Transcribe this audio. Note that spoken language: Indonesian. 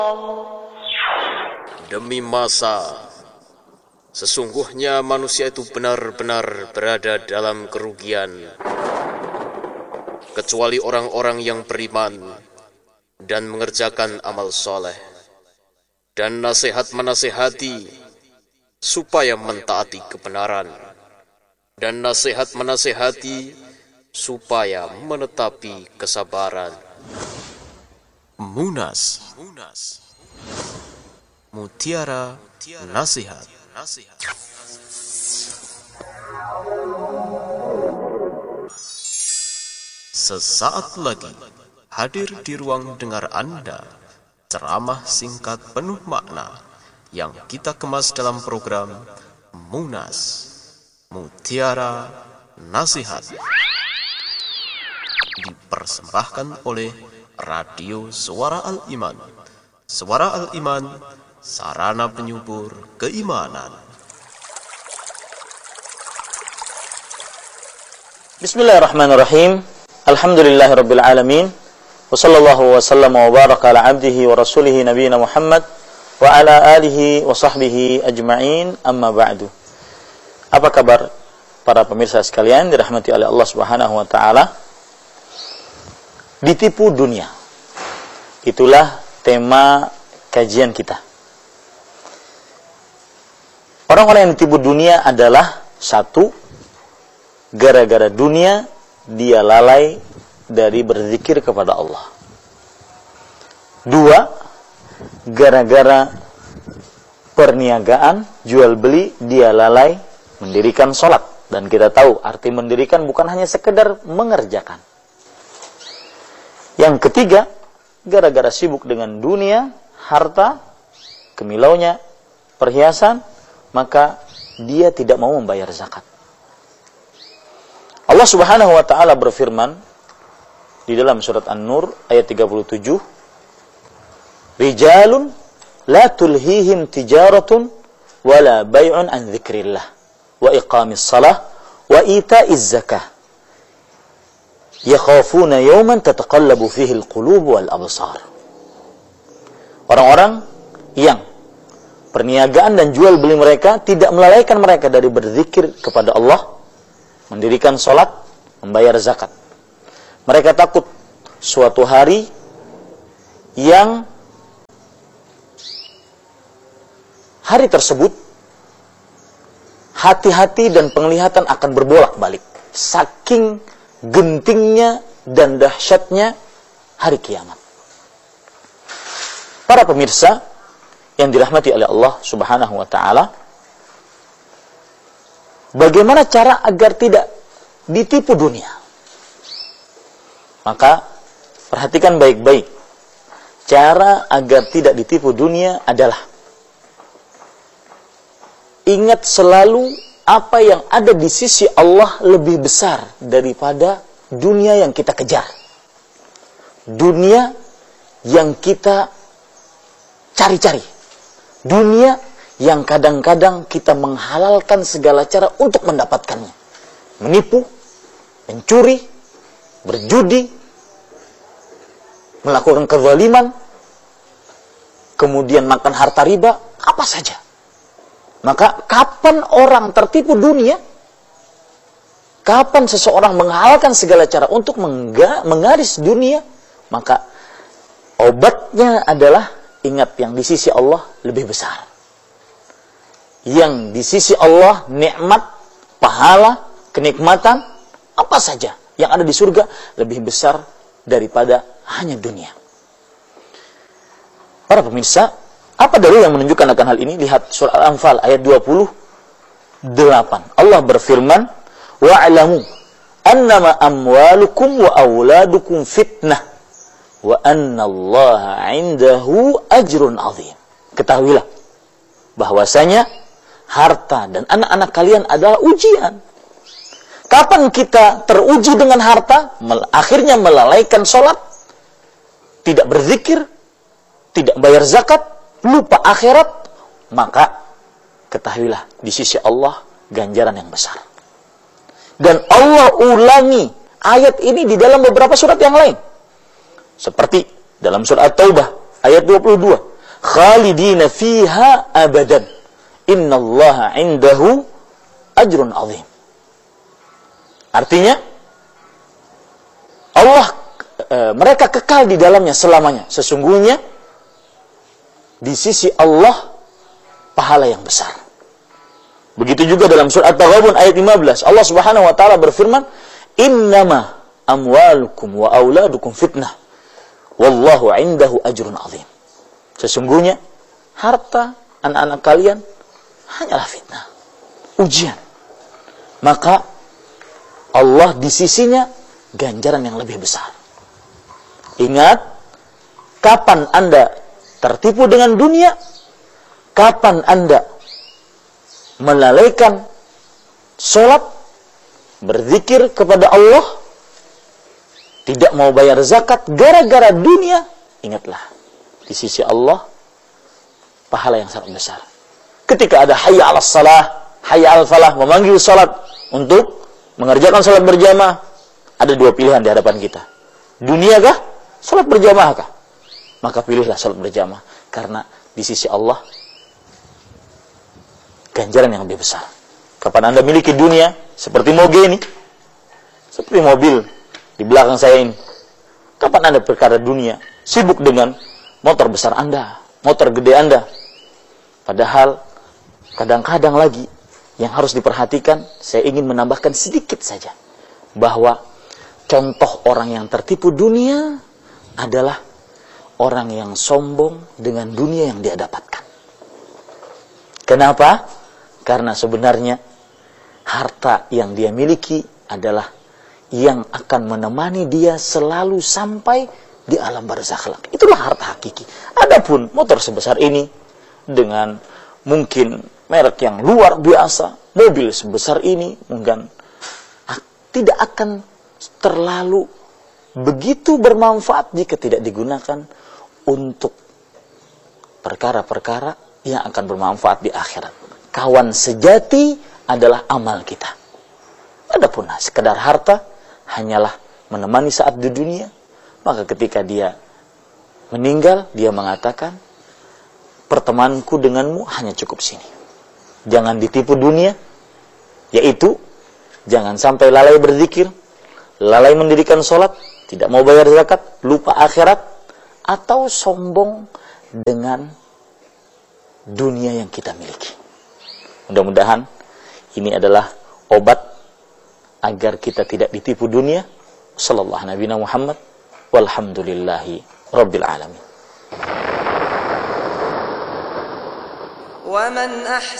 Demi masa, sesungguhnya manusia itu benar-benar berada dalam kerugian, kecuali orang-orang yang beriman dan mengerjakan amal soleh, dan nasihat menasihati supaya mentaati kebenaran, dan nasihat menasihati supaya menetapi kesabaran. Munas, Mutiara Nasihat. Sesaat lagi hadir di ruang dengar Anda ceramah singkat penuh makna yang kita kemas dalam program Munas, Mutiara Nasihat, dipersembahkan oleh Radio Suara Al-Iman. Suara Al-Iman, sarana penyubur keimanan. Bismillahirrahmanirrahim. Alhamdulillahirabbil alamin. Wa sallallahu wa sallama wa baraka ala abdihi wa rasulihi nabiyina Muhammad wa ala alihi wa sahbihi ajma'in. Amma ba'du. Apa kabar para pemirsa sekalian dirahmati oleh Allah Subhanahu wa taala? Ditipu dunia. Itulah tema kajian kita. Orang-orang yang ditipu dunia adalah satu, gara-gara dunia dia lalai dari berzikir kepada Allah. Dua, gara-gara perniagaan, jual beli, dia lalai mendirikan sholat. Dan kita tahu arti mendirikan bukan hanya sekedar mengerjakan. Yang ketiga, gara-gara sibuk dengan dunia, harta, kemilaunya, perhiasan, maka dia tidak mau membayar zakat. Allah Subhanahu wa taala berfirman di dalam surat An-Nur ayat 37, Rijalun la tulhihim tijaratun wala bay'un an dzikrillah wa iqamis shalah wa ita'iz zakah yakhafuna yawman tataqallabu fihi al-qulub wal absar. Orang-orang yang perniagaan dan jual beli mereka tidak melalaikan mereka dari berzikir kepada Allah, mendirikan sholat, membayar zakat. Mereka takut suatu hari yang hari tersebut hati-hati dan penglihatan akan berbolak-balik. Saking gentingnya dan dahsyatnya hari kiamat. Para pemirsa yang dirahmati oleh Allah Subhanahu wa taala, bagaimana cara agar tidak ditipu dunia? Maka perhatikan baik-baik. Cara agar tidak ditipu dunia adalah ingat selalu apa yang ada di sisi Allah lebih besar daripada dunia yang kita kejar. Dunia yang kita cari-cari. Dunia yang kadang-kadang kita menghalalkan segala cara untuk mendapatkannya. Menipu, mencuri, berjudi, melakukan kezaliman, kemudian makan harta riba, apa saja. Maka kapan orang tertipu dunia? Kapan seseorang menghalalkan segala cara untuk menggaris dunia? Maka obatnya adalah ingat yang di sisi Allah lebih besar. Yang di sisi Allah nikmat, pahala, kenikmatan, apa saja yang ada di surga lebih besar daripada hanya dunia. Para pemirsa, apa dalil yang menunjukkan akan hal ini? Lihat surah Al-Anfal ayat 28. Allah berfirman, wa'lamu annama amwalukum wa auladukum fitnah wa annallaha 'indahu ajrun 'azim. Ketahuilah bahwasanya harta dan anak-anak kalian adalah ujian. Kapan kita teruji dengan harta? Akhirnya melalaikan sholat, tidak berzikir, tidak bayar zakat, lupa akhirat, maka ketahuilah di sisi Allah ganjaran yang besar. Dan Allah ulangi ayat ini di dalam beberapa surat yang lain. Seperti dalam surat At-Taubah ayat 22. khalidina fiha abadan. Innallaha 'indahu ajrun 'azim. Artinya mereka kekal di dalamnya selamanya. Sesungguhnya di sisi Allah pahala yang besar. Begitu juga dalam surat At-Taghabun ayat 15. Allah Subhanahu wa taala berfirman, "Innama amwalukum wa auladukum fitnah. Wallahu 'indahu ajrun 'azim." Sesungguhnya harta anak-anak kalian hanyalah fitnah, ujian. Maka Allah di sisinya ganjaran yang lebih besar. Ingat, kapan Anda tertipu dengan dunia, kapan Anda melalaikan sholat, berzikir kepada Allah, tidak mau bayar zakat gara-gara dunia, ingatlah, di sisi Allah pahala yang sangat besar. Ketika ada hayya 'alas salah, hayya 'alal falah, memanggil sholat untuk mengerjakan sholat berjamaah, ada dua pilihan di hadapan kita. Dunia kah? Sholat berjamaah kah? Maka pilihlah sholat berjamaah. Karena di sisi Allah ganjaran yang lebih besar. Kapan Anda miliki dunia seperti moge ini, seperti mobil di belakang saya ini, kapan Anda perkara dunia sibuk dengan motor besar Anda, motor gede Anda, padahal kadang-kadang lagi yang harus diperhatikan, saya ingin menambahkan sedikit saja, bahwa contoh orang yang tertipu dunia adalah orang yang sombong dengan dunia yang dia dapatkan. Kenapa? Karena sebenarnya harta yang dia miliki adalah yang akan menemani dia selalu sampai di alam barzakh. Itulah harta hakiki. Adapun motor sebesar ini dengan mungkin merek yang luar biasa, mobil sebesar ini mungkin tidak akan terlalu begitu bermanfaat jika tidak digunakan untuk perkara-perkara yang akan bermanfaat di akhirat. Kawan sejati adalah amal kita. Adapun sekedar harta hanyalah menemani saat di dunia, maka ketika dia meninggal, dia mengatakan, pertemananku denganmu hanya cukup sini. Jangan ditipu dunia, yaitu jangan sampai lalai berzikir, lalai mendirikan sholat, tidak mau bayar zakat, lupa akhirat, atau sombong dengan dunia yang kita miliki. Mudah-mudahan ini adalah obat agar kita tidak ditipu dunia. Sallallahu Nabi Muhammad walhamdulillahi rabbil alamin.